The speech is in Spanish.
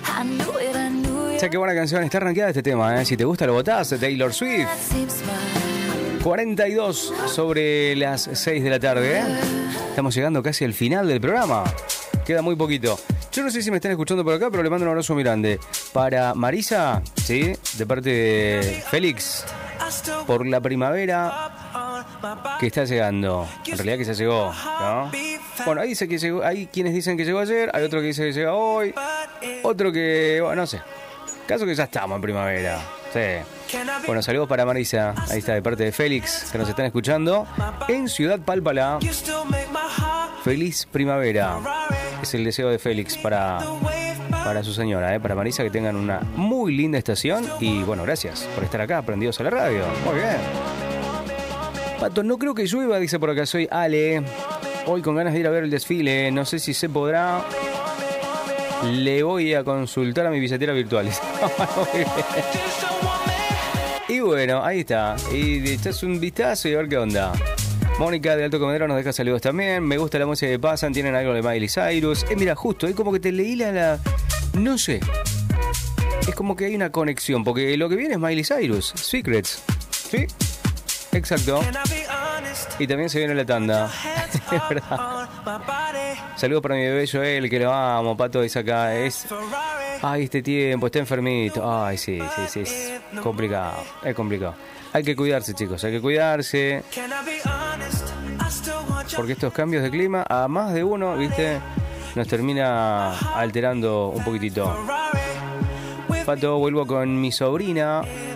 O sea, qué buena canción, está rankeada este tema, ¿eh? Si te gusta lo votás, de Taylor Swift. 42 sobre las 6 de la tarde, ¿eh? Estamos llegando casi al final del programa. Queda muy poquito. Yo no sé si me están escuchando por acá, pero le mando un abrazo muy grande. Para Marisa, ¿sí? De parte de Félix. Por la primavera que está llegando. En realidad que ya llegó, ¿no? Bueno, ahí dice que llegó, hay quienes dicen que llegó ayer, hay otro que dice que llega hoy, otro que, bueno, no sé. Caso que ya estamos en primavera. Sí. Bueno, saludos para Marisa. Ahí está, de parte de Félix, que nos están escuchando en Ciudad Pálpala. Feliz primavera. Es el deseo de Félix para su señora, para Marisa, que tengan una muy linda estación. Y bueno, gracias por estar acá, prendidos a la radio. Muy bien. Pato, no creo que llueva, dice por acá, soy Ale. Hoy con ganas de ir a ver el desfile, no sé si se podrá. Le voy a consultar a mi billetera virtual. Y bueno, ahí está. Y echas un vistazo y a ver qué onda. Mónica de Alto Comedero nos deja saludos también. Me gusta la música que pasan, tienen algo de Miley Cyrus. Mira, justo, es como que te leí la... No sé. Es como que hay una conexión, porque lo que viene es Miley Cyrus, Secrets. ¿Sí? Exacto. Y también se viene la tanda. Es verdad. Saludos para mi bebé Joel, que lo amo. Pato dice acá. Ay, este tiempo, está enfermito. Ay, sí, es complicado. Es complicado. Hay que cuidarse, chicos, hay que cuidarse. Porque estos cambios de clima, a más de uno, ¿viste? Nos termina alterando un poquitito. Pato, vuelvo con mi sobrina